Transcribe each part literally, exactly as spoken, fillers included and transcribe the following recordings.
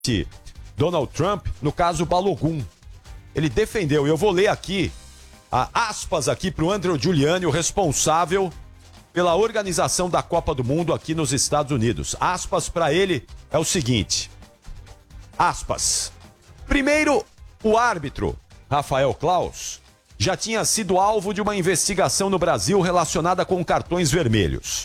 Donald Trump, no caso Balogun. Ele defendeu, e eu vou ler aqui, a, aspas aqui para o Andrew Giuliani, o responsável pela organização da Copa do Mundo aqui nos Estados Unidos. Aspas para ele é o seguinte, aspas, primeiro, o árbitro, Rafael Claus, já tinha sido alvo de uma investigação no Brasil relacionada com cartões vermelhos.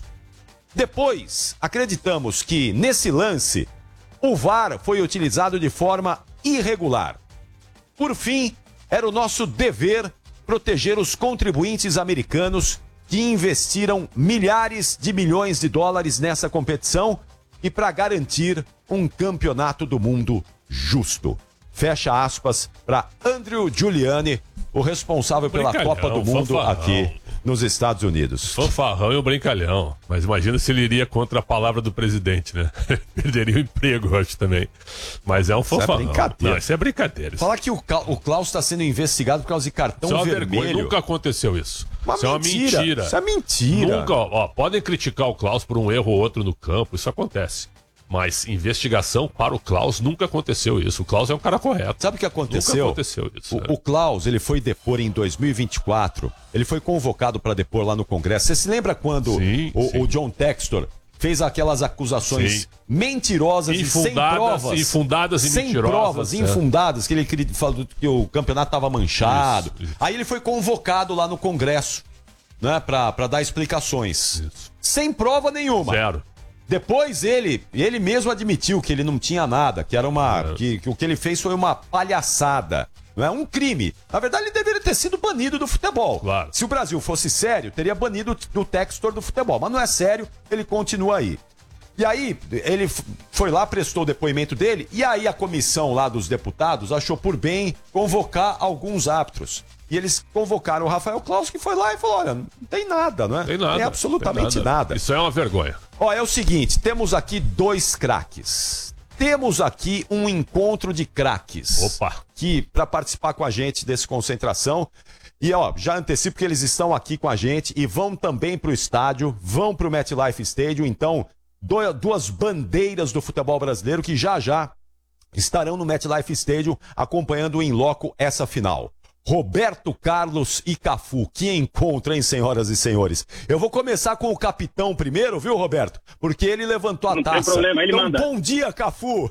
Depois, acreditamos que, nesse lance, o V A R foi utilizado de forma irregular. Por fim, era o nosso dever proteger os contribuintes americanos que investiram milhares de milhões de dólares nessa competição e para garantir um campeonato do mundo justo. Fecha aspas para Andrew Giuliani, o responsável pela Copa do Mundo fanfarrão. Aqui nos Estados Unidos. Fanfarrão e um brincalhão. Mas imagina se ele iria contra a palavra do presidente, né? Perderia o emprego, eu acho, também. Mas é um fanfarrão. Isso é brincadeira. Não, isso é brincadeira. Falar que o, o Klaus está sendo investigado por causa de cartão isso vermelho. É uma vergonha. Nunca aconteceu isso. Uma isso mentira. é uma mentira. Isso é mentira. Nunca, ó, podem criticar o Klaus por um erro ou outro no campo, isso acontece. Mas investigação para o Klaus nunca aconteceu isso. O Klaus é um cara correto. Sabe o que aconteceu? Nunca aconteceu isso. O, é. o Klaus, ele foi depor em dois mil e vinte e quatro. Ele foi convocado para depor lá no Congresso. Você se lembra quando sim, o, sim. o John Textor fez aquelas acusações sim. mentirosas infundadas, e sem provas? Infundadas e sem mentirosas. Sem provas, é. infundadas, que ele falou que o campeonato estava manchado. Isso, isso. Aí ele foi convocado lá no Congresso, né, para dar explicações. Isso. Sem prova nenhuma. Zero. Depois ele, ele mesmo admitiu que ele não tinha nada, que era uma, é. que, que o que ele fez foi uma palhaçada, não é um crime. Na verdade, ele deveria ter sido banido do futebol. Claro. Se o Brasil fosse sério, teria banido do Textor do futebol, mas não é sério, ele continua aí. E aí, ele foi lá, prestou o depoimento dele, e aí a comissão lá dos deputados achou por bem convocar alguns árbitros. E eles convocaram o Rafael Claus, que foi lá e falou, olha, não tem nada, não é? Tem nada. Tem absolutamente tem nada. nada. Isso é uma vergonha. Ó, é o seguinte, temos aqui dois craques. Temos aqui um encontro de craques. Opa! Que para participar com a gente desse concentração. E ó, já antecipo que eles estão aqui com a gente e vão também pro estádio, vão pro MetLife Stadium. Então, do, duas bandeiras do futebol brasileiro que já já estarão no MetLife Stadium acompanhando em loco essa final. Roberto Carlos e Cafu, que encontro, hein, senhoras e senhores? Eu vou começar com o capitão primeiro, viu, Roberto? Porque ele levantou a Não taça. Não tem problema, ele então, manda. Bom dia, Cafu!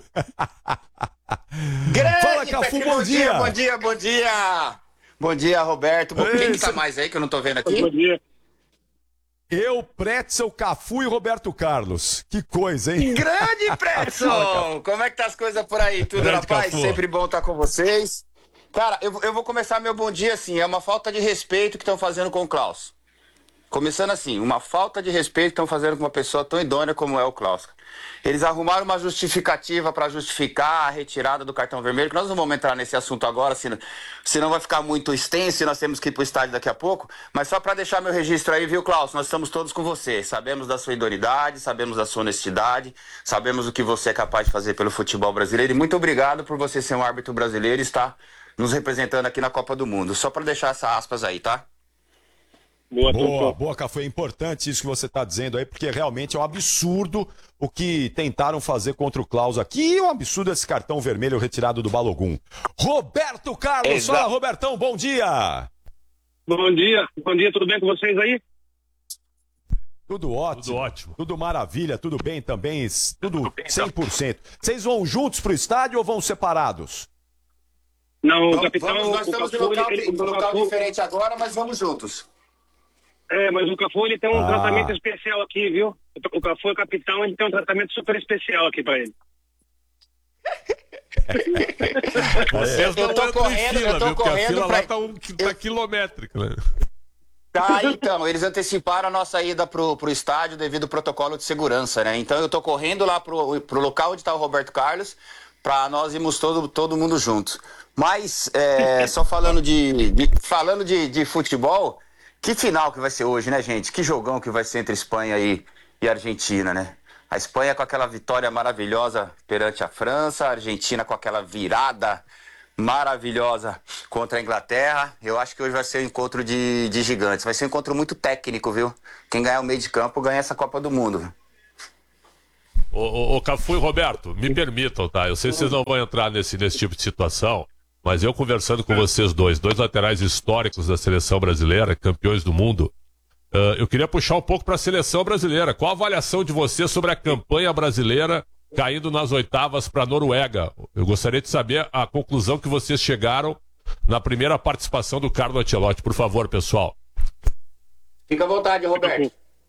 Grande, Fala, Cafu, bom dia. Bom dia, bom dia! Bom dia, Roberto. Bom, quem que tá mais aí que eu não tô vendo aqui? Bom dia. Eu, Pretzel, Cafu e Roberto Carlos. Que coisa, hein? Grande, Pretzel! Como é que tá as coisas por aí? Tudo Grande na paz? Cafu. Sempre bom estar com vocês. Cara, eu, eu vou começar meu bom dia assim, é uma falta de respeito que estão fazendo com o Klaus. Começando assim, uma falta de respeito que estão fazendo com uma pessoa tão idônea como é o Klaus. Eles arrumaram uma justificativa para justificar a retirada do cartão vermelho, que nós não vamos entrar nesse assunto agora, senão, senão vai ficar muito extenso e nós temos que ir pro estádio daqui a pouco. Mas só para deixar meu registro aí, viu, Klaus? Nós estamos todos com você. Sabemos da sua idoneidade, sabemos da sua honestidade, sabemos o que você é capaz de fazer pelo futebol brasileiro. E muito obrigado por você ser um árbitro brasileiro e estar nos representando aqui na Copa do Mundo. Só para deixar essas aspas aí, tá? Boa, boa, boa, Cafu. É importante isso que você está dizendo aí, porque realmente é um absurdo o que tentaram fazer contra o Klaus aqui. E é um absurdo esse cartão vermelho retirado do Balogun. Roberto Carlos, Exato. Fala, Robertão, bom dia! Bom dia, bom dia, tudo bem com vocês aí? Tudo ótimo, Tudo ótimo. Tudo maravilha, tudo bem também, tudo cem por cento. Vocês vão juntos pro estádio ou vão separados? Não, o Vamos, capitão... vamos, nós o estamos em Cafu, local, ele- em o local Cafu- diferente agora, mas vamos juntos. É, mas o Cafu, ele tem um Ah. tratamento especial aqui, viu? O Cafu é capitão, ele tem um tratamento super especial aqui pra ele. Vocês Eu não tô entram correndo, em fila, eu tô viu? Porque a correndo fila pra- lá tá, um, tá eu- quilométrica, né? Tá, então, eles anteciparam a nossa ida pro, pro estádio devido ao protocolo de segurança, né? Então eu tô correndo lá pro, pro local onde tá o Roberto Carlos, pra nós irmos todo, todo mundo junto. Mas, é, só falando de, de- falando de, de futebol, que final que vai ser hoje, né, gente? Que jogão que vai ser entre Espanha e, e Argentina, né? A Espanha com aquela vitória maravilhosa perante a França, a Argentina com aquela virada maravilhosa contra a Inglaterra. Eu acho que hoje vai ser um encontro de, de gigantes. Vai ser um encontro muito técnico, viu? Quem ganhar o meio de campo ganha essa Copa do Mundo. Ô, ô, ô, Cafu e Roberto, me permitam, tá? Eu sei que vocês não vão entrar nesse, nesse tipo de situação, mas eu conversando com vocês dois, dois laterais históricos da seleção brasileira, campeões do mundo, uh, eu queria puxar um pouco para a seleção brasileira. Qual a avaliação de vocês sobre a campanha brasileira caindo nas oitavas para a Noruega? Eu gostaria de saber a conclusão que vocês chegaram na primeira participação do Carlo Ancelotti. Por favor, pessoal. Fica à vontade, Roberto.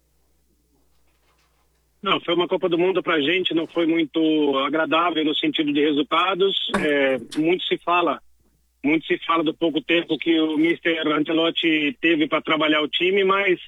Não, foi uma Copa do Mundo pra gente, não foi muito agradável no sentido de resultados. É, muito se fala, muito se fala do pouco tempo que o mister Ancelotti teve para trabalhar o time, mas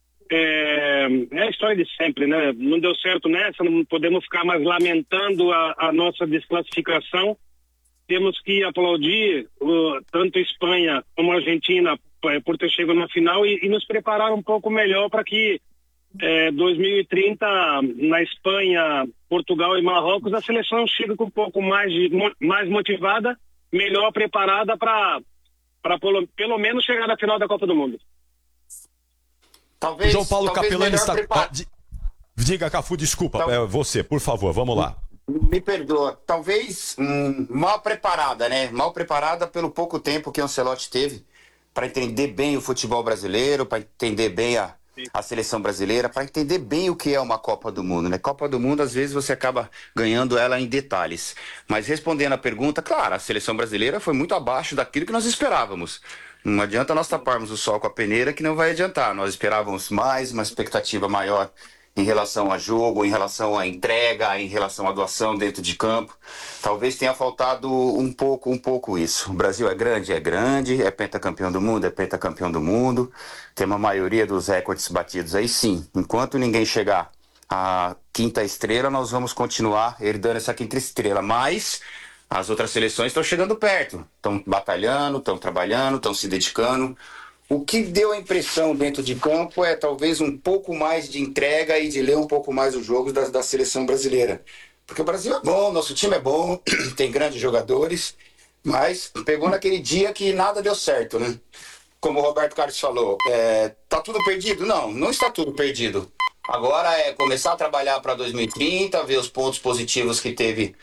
é, é a história de sempre, né? Não deu certo nessa, não podemos ficar mais lamentando a, a nossa desclassificação. Temos que aplaudir uh, tanto a Espanha como a Argentina por ter chegado na final e, e nos preparar um pouco melhor para que é, dois mil e trinta na Espanha, Portugal e Marrocos a seleção chegue com um pouco mais, de, mais motivada, melhor preparada para pelo, pelo menos chegar na final da Copa do Mundo. Talvez, João Paulo talvez Capelani está... Prepar... Diga, Cafu, desculpa, Tal... é você, por favor, vamos lá. Me perdoa, talvez hum, mal preparada, né? Mal preparada pelo pouco tempo que o Ancelotti teve para entender bem o futebol brasileiro, para entender bem a, a seleção brasileira, para entender bem o que é uma Copa do Mundo, né? Copa do Mundo, às vezes, você acaba ganhando ela em detalhes. Mas respondendo a pergunta, claro, a seleção brasileira foi muito abaixo daquilo que nós esperávamos. Não adianta nós taparmos o sol com a peneira, que não vai adiantar. Nós esperávamos mais, uma expectativa maior em relação a jogo, em relação à entrega, em relação à doação dentro de campo. Talvez tenha faltado um pouco, um pouco isso. O Brasil é grande, é grande, é pentacampeão do mundo, é pentacampeão do mundo. Tem uma maioria dos recordes batidos aí, sim. Enquanto ninguém chegar à quinta estrela, nós vamos continuar herdando essa quinta estrela. Mas as outras seleções estão chegando perto, estão batalhando, estão trabalhando, estão se dedicando. O que deu a impressão dentro de campo é talvez um pouco mais de entrega e de ler um pouco mais os jogos da, da seleção brasileira. Porque o Brasil é bom, nosso time é bom, tem grandes jogadores, mas pegou naquele dia que nada deu certo, né? Como o Roberto Carlos falou, é, tá tudo perdido? Não, não está tudo perdido. Agora é começar a trabalhar para dois mil e trinta, ver os pontos positivos que teve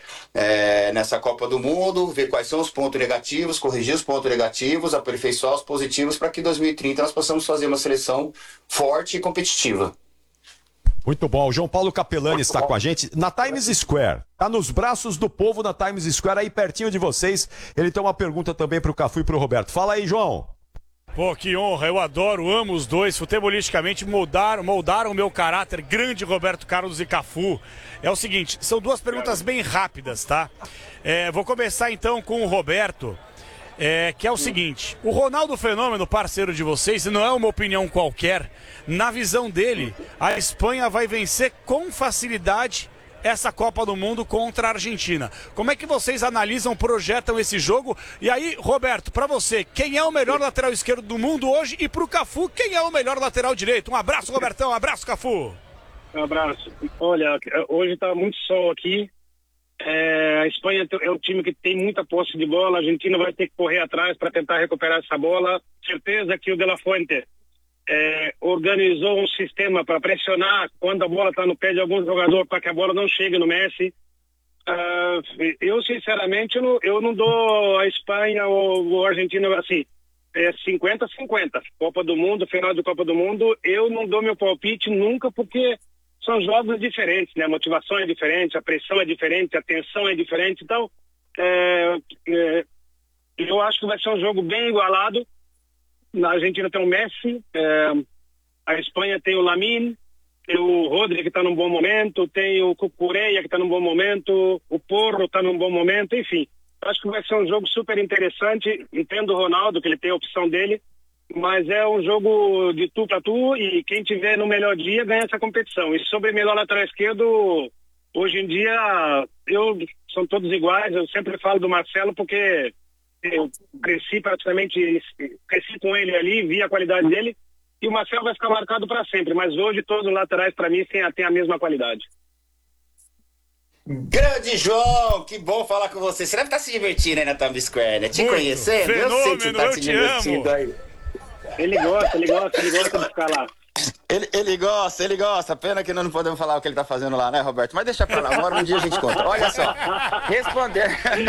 é, nessa Copa do Mundo, ver quais são os pontos negativos, corrigir os pontos negativos, aperfeiçoar os positivos para que em dois mil e trinta nós possamos fazer uma seleção forte e competitiva. Muito bom. O João Paulo Capelani está com a gente na Times Square. Está nos braços do povo na Times Square, aí pertinho de vocês. Ele tem uma pergunta também para o Cafu e para o Roberto. Fala aí, João. Pô, que honra, eu adoro, amo os dois, futebolisticamente moldaram, moldaram o meu caráter, grande Roberto Carlos e Cafu. É o seguinte, são duas perguntas bem rápidas, tá? É, vou começar então com o Roberto, é, que é o seguinte, o Ronaldo Fenômeno, parceiro de vocês, e não é uma opinião qualquer, na visão dele, a Espanha vai vencer com facilidade essa Copa do Mundo contra a Argentina. Como é que vocês analisam, projetam esse jogo? E aí, Roberto, pra você, quem é o melhor lateral esquerdo do mundo hoje? E pro Cafu, quem é o melhor lateral direito? Um abraço, Robertão, um abraço, Cafu. Um abraço. Olha, hoje tá muito sol aqui. É, a Espanha é um time que tem muita posse de bola. A Argentina vai ter que correr atrás para tentar recuperar essa bola. Certeza que o De La Fuente É, organizou um sistema para pressionar quando a bola está no pé de algum jogador para que a bola não chegue no Messi. Uh, eu, sinceramente, eu não, eu não dou a Espanha ou a Argentina assim, é cinquenta a cinquenta. Copa do Mundo, final de Copa do Mundo, eu não dou meu palpite nunca porque são jogos diferentes, né? A motivação é diferente, a pressão é diferente, a tensão é diferente. Então, é, é, eu acho que vai ser um jogo bem igualado. Na Argentina tem o Messi, é, a Espanha tem o Lamine, tem o Rodri que está num bom momento, tem o Cucurella que está num bom momento, o Porro está num bom momento, enfim. Acho que vai ser um jogo super interessante. Entendo o Ronaldo, que ele tem a opção dele, mas é um jogo de tu para tu e quem tiver no melhor dia ganha essa competição. E sobre melhor lateral esquerdo, hoje em dia, eu, são todos iguais. Eu sempre falo do Marcelo porque eu cresci praticamente, cresci com ele ali, vi a qualidade dele, e o Marcelo vai ficar marcado para sempre, mas hoje todos os laterais para mim têm a, têm a mesma qualidade. Grande João, que bom falar com você. Você deve estar se divertindo aí na Times Square, né? Te Muito. Conhecendo, Fenômeno, eu sei que você está eu se te divertindo amo. aí. Ele gosta, ele gosta, ele gosta de ficar lá. Ele, ele gosta, ele gosta. Pena que nós não podemos falar o que ele tá fazendo lá, né, Roberto? Mas deixa pra lá, uma hora um dia a gente conta. Olha só, responder...